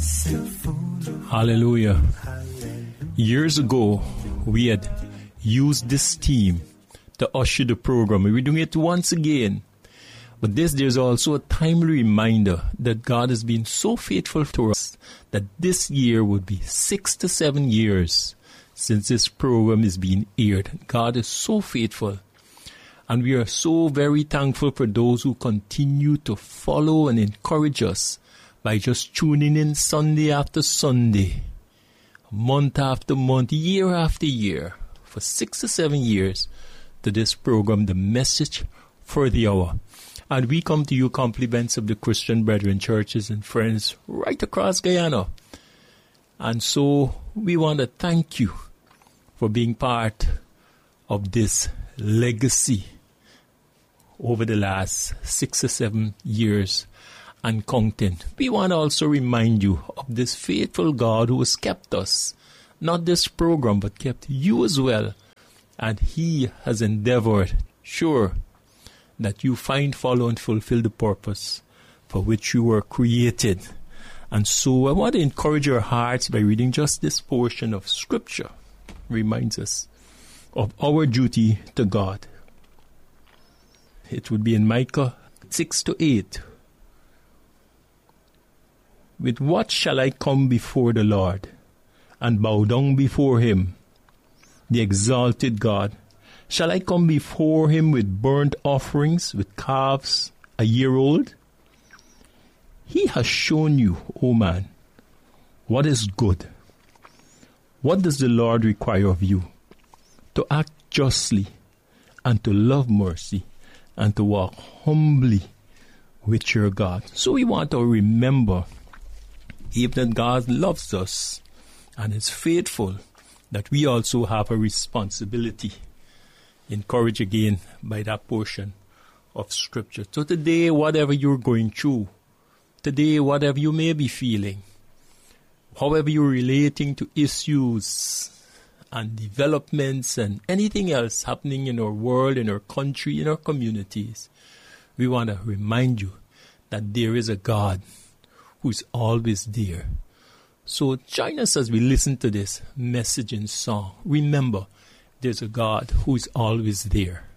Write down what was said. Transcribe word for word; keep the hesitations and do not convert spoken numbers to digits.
Hallelujah. Years ago, we had used this theme to usher the program. We're doing it once again. But this, there's also a timely reminder that God has been so faithful to us that this year would be six to seven years since this program is being aired. God is so faithful. And we are so very thankful for those who continue to follow and encourage us by just tuning in Sunday after Sunday, month after month, year after year, for six to seven years to this program, The Message for the Hour. And we come to you compliments of the Christian Brethren churches and friends right across Guyana. And so we want to thank you for being part of this legacy over the last six or seven years and counting. We want to also remind you of this faithful God who has kept us, not this program, but kept you as well. And He has endeavored, sure, that you find, follow, and fulfill the purpose for which you were created. And so I want to encourage your hearts by reading just this portion of Scripture. Reminds us of our duty to God. It would be in Micah six to eight. With what shall I come before the Lord and bow down before Him, the exalted God? Shall I come before Him with burnt offerings, with calves a year old? He has shown you, O man, what is good. What does the Lord require of you? To act justly, and to love mercy, and to walk humbly with your God. So we want to remember, even that God loves us and is faithful, that we also have a responsibility. Encouraged again by that portion of Scripture. So today, whatever you're going through, today, whatever you may be feeling, however you're relating to issues and developments and anything else happening in our world, in our country, in our communities, we want to remind you that there is a God who is always there. So join us as we listen to this message and song. Remember, there's a God who is always there.